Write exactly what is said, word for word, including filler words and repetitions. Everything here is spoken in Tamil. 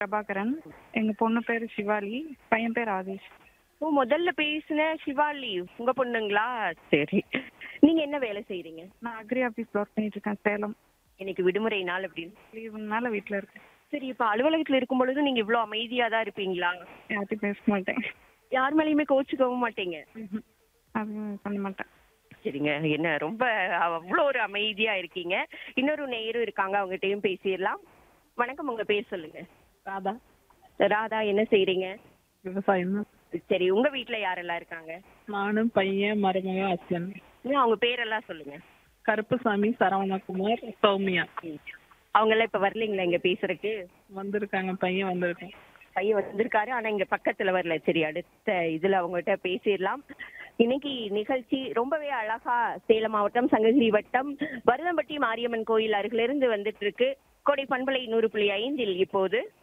பிரபாகரன். எங்க பொண்ணு பேரு சிவாலி, பையன் பேர் ஆதீஷ். ஓ, முதல்ல பேசின சிவாலி உங்க பொண்ணுங்களா? சரி. நீங்க என்ன வேலை செய்றீங்க? நான் அக்ரி ஆஃபீஸ்ல ஒர்க் பண்ணிட்டு இருக்கேன், சேலம். இன்னைக்கு விடுமுறை நாள் அப்படின்னு. லீவுனால வீட்ல இருக்கேன். சரி, இப்ப அலுவலகத்துல இருக்கும் பொழுது நீங்க இவ்வளவு அமைதியா தான் இருப்பீங்களா? யார்கிட்டயும் பேச மாட்டேன். யார் மேலயுமே கோச்சுக்கவும் மாட்டீங்க? ம்ஹும். அதுவும் பண்ண மாட்டேன். சரிங்க. என்ன ரொம்ப அவ்வளோ ஒரு அமைதியா இருக்கீங்க. இன்னொரு நேயரும் இருக்காங்க, அவங்ககிட்டயும் பேசிடலாம். வணக்கம், உங்க பேர் சொல்லுங்க. ராதா. ராதா, என்ன செய்றீங்க? விவசாயம் தான். சரி, உங்க வீட்ல யாரெல்லாம் இருக்காங்க? நானும் பையன், மருமக, ஹஸ்பண்ட். இன்னும் அவங்க பேரெல்லாம் சொல்லுங்க. கருப்புசாமி, சரவணகுமார், சௌமியா. அவங்க எல்லாம் இப்ப வரலீங்களா இங்க பேசுறதுக்கு? வந்திருக்காங்க, பையன் வந்திருக்கான். பையன் வந்திருக்காரு, ஆனா இங்க பக்கத்துல வரல. சரி, அடுத்த இதுல அவங்ககிட்ட பேசிடலாம். இன்னைக்கு நிகழ்ச்சி ரொம்பவே அழகா சேலம் மாவட்டம் சங்ககிரி வட்டம் வருதம்பட்டி மாரியம்மன் கோயில் அருகிலிருந்து வந்துட்டு இருக்கு. கோடை பண்பலை நூறு புள்ளி ஐந்தில் இப்போது